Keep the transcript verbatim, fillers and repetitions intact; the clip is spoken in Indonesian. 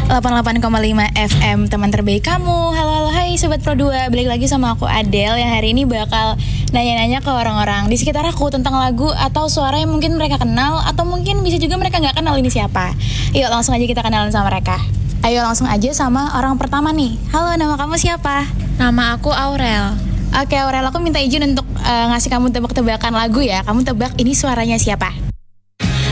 delapan puluh delapan koma lima F M teman terbaik kamu. Halo halo hai Sobat Pro dua. Balik lagi sama aku Adele yang hari ini bakal nanya-nanya ke orang-orang di sekitar aku tentang lagu atau suara yang mungkin mereka kenal, atau mungkin bisa juga mereka gak kenal ini siapa. Yuk langsung aja kita kenalan sama mereka. Ayo langsung aja sama orang pertama nih. Halo, nama kamu siapa? Nama aku Aurel. Oke Aurel, aku minta izin untuk uh, ngasih kamu tebak-tebakan lagu ya. Kamu tebak ini suaranya siapa?